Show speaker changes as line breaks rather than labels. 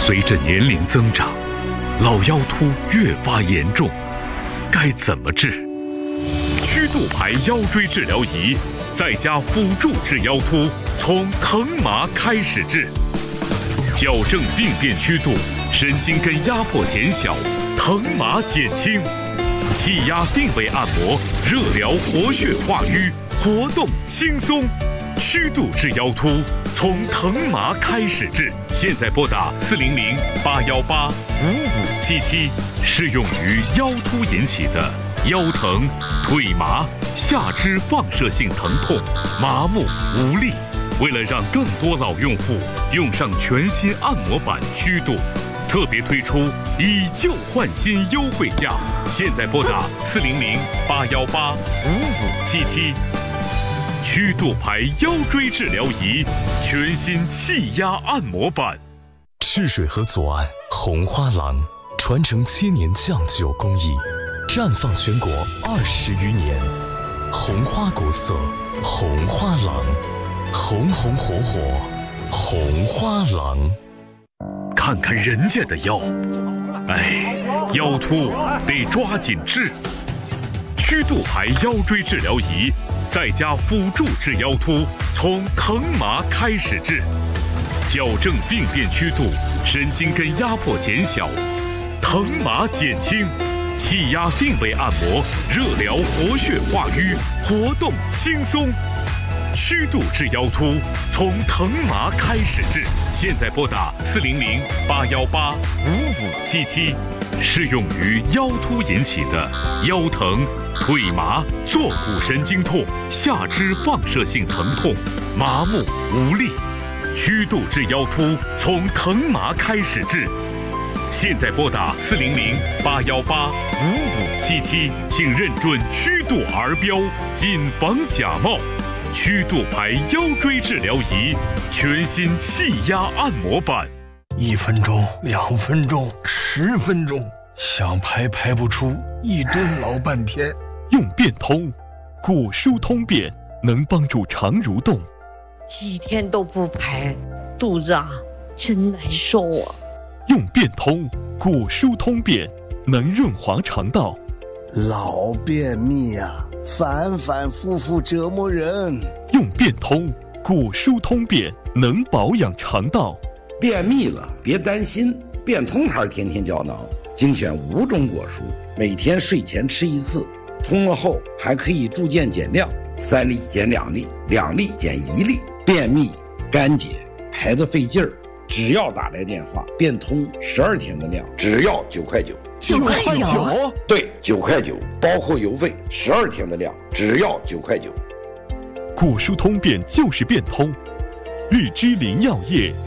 随着年龄增长，老腰突越发严重，该怎么治？曲度牌腰椎治疗仪再加辅助治腰突，从疼麻开始治，矫正病变曲度，神经根压迫减小，疼麻减轻，气压定位按摩，热疗活血化瘀，活动轻松。曲度治腰突，从疼麻开始治。现在拨打400-818-5577，适用于腰突引起的腰疼、腿麻、下肢放射性疼痛、麻木无力。为了让更多老用户用上全新按摩板曲度，特别推出以旧换新优惠价。现在拨打400-818-5577。曲度牌腰椎治疗仪，全新气压按摩板。
赤水河左岸红花廊，传承7年酱酒工艺，绽放全国20余年。红花国色，红花廊，红红火火，红花廊。
看看人家的腰，腰突得抓紧治。曲度牌腰椎治疗仪再加辅助治腰突，从疼麻开始治，矫正病变曲度，神经根压迫减小，疼麻减轻，气压定位按摩，热疗活血化瘀，活动轻松。曲度治腰突，从疼麻开始治。现在拨打400-818-5577，适用于腰突引起的腰疼、腿麻、坐骨神经痛、下肢放射性疼痛、麻木无力。曲度治腰突，从疼麻开始治。现在拨打400-818-5577，请认准曲度儿标，谨防假冒。曲度牌腰椎治疗仪，全新气压按摩板。
1分钟、2分钟、10分钟，想排不出，一蹲老半天。
用变通，果舒通便能帮助肠蠕动。
几天都不排，肚子真难受啊。
用变通，果舒通便能润滑肠道。
老便秘啊，反反复复折磨人。
用变通，果舒通便能保养肠道。
便秘了别担心，变通牌天天胶囊精选5种果蔬，每天睡前吃1次，通了后还可以逐渐减量，3粒减2粒，2粒减1粒。便秘、干结、排得费劲儿，只要打来电话，变通12天的量，只要9块9。
9块9？
对，9块9，包括邮费，12天的量，只要9块9。
果舒通便就是变通，日之林药业